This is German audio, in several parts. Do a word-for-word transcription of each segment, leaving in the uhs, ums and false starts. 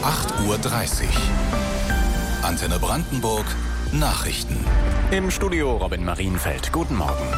acht Uhr dreißig. Antenne Brandenburg Nachrichten. Im Studio Robin Marienfeld. Guten Morgen.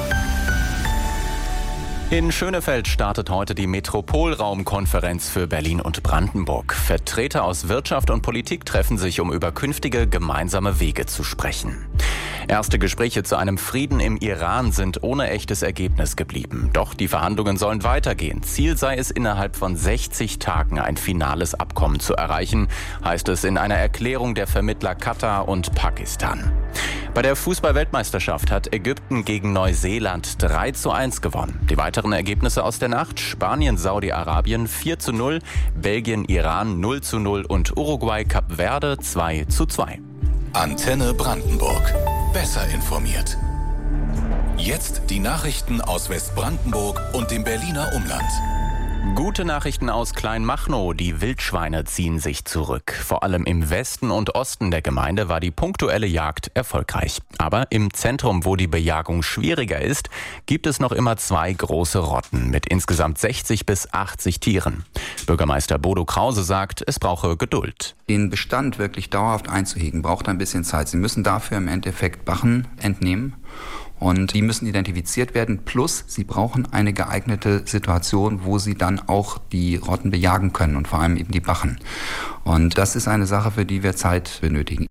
In Schönefeld startet heute die Metropolraumkonferenz für Berlin und Brandenburg. Vertreter aus Wirtschaft und Politik treffen sich, um über künftige gemeinsame Wege zu sprechen. Erste Gespräche zu einem Frieden im Iran sind ohne echtes Ergebnis geblieben. Doch die Verhandlungen sollen weitergehen. Ziel sei es, innerhalb von sechzig Tagen ein finales Abkommen zu erreichen, heißt es in einer Erklärung der Vermittler Katar und Pakistan. Bei der Fußball-Weltmeisterschaft hat Ägypten gegen Neuseeland drei zu eins gewonnen. Die weiteren Ergebnisse aus der Nacht: Spanien, Saudi-Arabien vier zu null, Belgien, Iran null zu null und Uruguay, Kap Verde zwei zu zwei. Antenne Brandenburg. Besser informiert. Jetzt die Nachrichten aus Westbrandenburg und dem Berliner Umland. Gute Nachrichten aus Kleinmachnow. Die Wildschweine ziehen sich zurück. Vor allem im Westen und Osten der Gemeinde war die punktuelle Jagd erfolgreich. Aber im Zentrum, wo die Bejagung schwieriger ist, gibt es noch immer zwei große Rotten mit insgesamt sechzig bis achtzig Tieren. Bürgermeister Bodo Krause sagt, es brauche Geduld. Den Bestand wirklich dauerhaft einzuhegen, braucht ein bisschen Zeit. Sie müssen dafür im Endeffekt Bachen entnehmen. Und die müssen identifiziert werden, plus sie brauchen eine geeignete Situation, wo sie dann auch die Rotten bejagen können und vor allem eben die Bachen. Und das ist eine Sache, für die wir Zeit benötigen.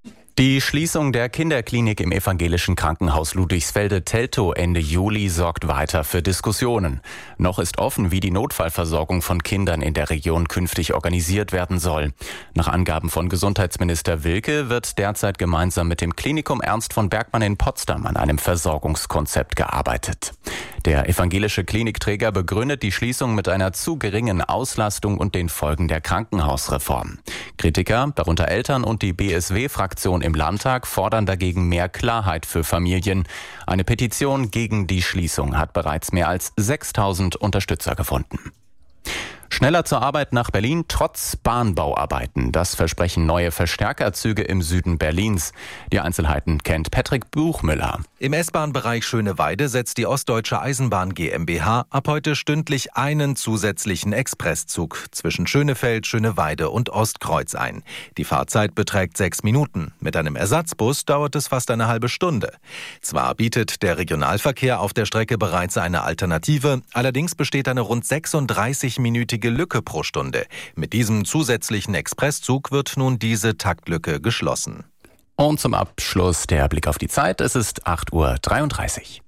Die Schließung der Kinderklinik im evangelischen Krankenhaus Ludwigsfelde-Teltow Ende Juli sorgt weiter für Diskussionen. Noch ist offen, wie die Notfallversorgung von Kindern in der Region künftig organisiert werden soll. Nach Angaben von Gesundheitsminister Wilke wird derzeit gemeinsam mit dem Klinikum Ernst von Bergmann in Potsdam an einem Versorgungskonzept gearbeitet. Der evangelische Klinikträger begründet die Schließung mit einer zu geringen Auslastung und den Folgen der Krankenhausreform. Kritiker, darunter Eltern und die B S W-Fraktion im Landtag, fordern dagegen mehr Klarheit für Familien. Eine Petition gegen die Schließung hat bereits mehr als sechstausend Unterstützer gefunden. Schneller zur Arbeit nach Berlin trotz Bahnbauarbeiten. Das versprechen neue Verstärkerzüge im Süden Berlins. Die Einzelheiten kennt Patrick Buchmüller. Im S-Bahn-Bereich Schöneweide setzt die Ostdeutsche Eisenbahn GmbH ab heute stündlich einen zusätzlichen Expresszug zwischen Schönefeld, Schöneweide und Ostkreuz ein. Die Fahrzeit beträgt sechs Minuten. Mit einem Ersatzbus dauert es fast eine halbe Stunde. Zwar bietet der Regionalverkehr auf der Strecke bereits eine Alternative, allerdings besteht eine rund sechsunddreißig-minütige Lücke pro Stunde. Mit diesem zusätzlichen Expresszug wird nun diese Taktlücke geschlossen. Und zum Abschluss der Blick auf die Zeit. Es ist acht Uhr dreiunddreißig.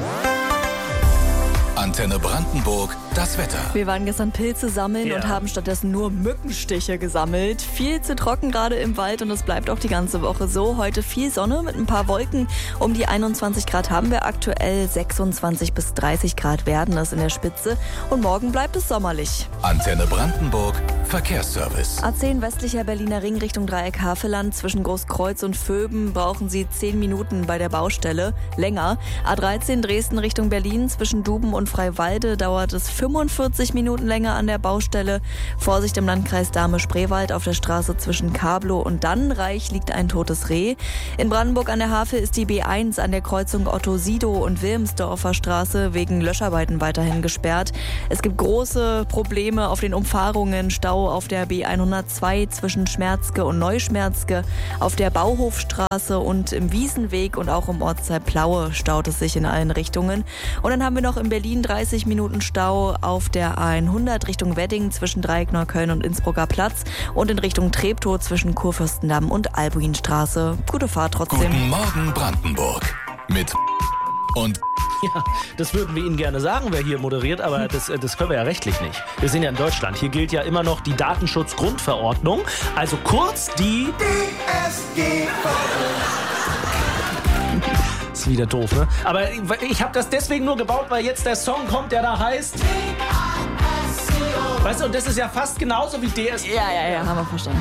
Antenne Brandenburg, das Wetter. Wir waren gestern Pilze sammeln ja. und haben stattdessen nur Mückenstiche gesammelt. Viel zu trocken gerade im Wald und es bleibt auch die ganze Woche so. Heute viel Sonne mit ein paar Wolken. Um die einundzwanzig Grad haben wir aktuell. sechsundzwanzig bis dreißig Grad werden es in der Spitze. Und morgen bleibt es sommerlich. Antenne Brandenburg, Verkehrsservice. A zehn westlicher Berliner Ring Richtung Dreieck Havelland. Zwischen Großkreuz und Vöben brauchen Sie zehn Minuten bei der Baustelle. Länger. A dreizehn Dresden Richtung Berlin. Zwischen Duben und Freiwalde dauert es fünfundvierzig Minuten länger an der Baustelle. Vorsicht im Landkreis Dahme-Spreewald auf der Straße zwischen Kablow und Dannenreich liegt ein totes Reh. In Brandenburg an der Havel ist die B eins an der Kreuzung Otto-Sidow und Wilmsdorfer Straße wegen Löscharbeiten weiterhin gesperrt. Es gibt große Probleme auf den Umfahrungen. Stau auf der B hundertzwei zwischen Schmerzke und Neuschmerzke, auf der Bauhofstraße und im Wiesenweg und auch im Ortsteil Plaue staut es sich in allen Richtungen. Und dann haben wir noch in Berlin dreißig Minuten Stau auf der A hundert Richtung Wedding zwischen Dreieck-Neukölln und Innsbrucker Platz und in Richtung Treptow zwischen Kurfürstendamm und Albuinstraße. Gute Fahrt trotzdem. Guten Morgen Brandenburg mit und ja, das würden wir Ihnen gerne sagen, wer hier moderiert, aber das, das können wir ja rechtlich nicht. Wir sind ja in Deutschland. Hier gilt ja immer noch die Datenschutzgrundverordnung, also kurz die D S G V O. Ist wieder doof, ne? Aber ich habe das deswegen nur gebaut, weil jetzt der Song kommt, der da heißt... Weißt du, und das ist ja fast genauso wie D S G. Ja, ja, ja, haben wir verstanden.